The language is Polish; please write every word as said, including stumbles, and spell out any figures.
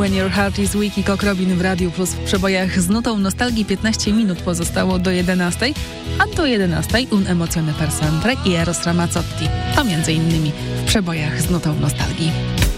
When Your Heart is Weak i Cock Robin w Radiu Plus w przebojach z nutą nostalgii. Piętnaście minut pozostało do jedenastej, a do jedenastej Un Emozione per Sempre i Eros Ramazzotti. To między innymi w przebojach z nutą nostalgii.